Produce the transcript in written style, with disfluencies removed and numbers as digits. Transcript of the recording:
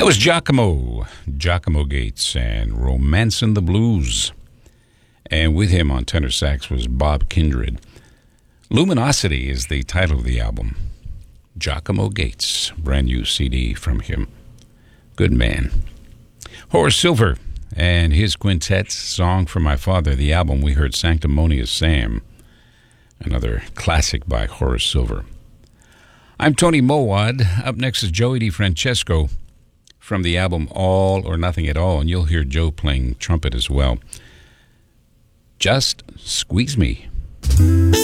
was Giacomo Gates, and Romancin' the Blues. And with him on tenor sax was Bob Kindred. Luminosity is the title of the album. Giacomo Gates, brand new CD from him. Good man. Horace Silver and his quintet's Song for My Father. The album we heard, Sanctimonious Sam, another classic by Horace Silver. I'm Tony Mowad. Up next is Joey DeFrancesco from the album All or Nothing at All, and you'll hear Joe playing trumpet as well. Just Squeeze Me.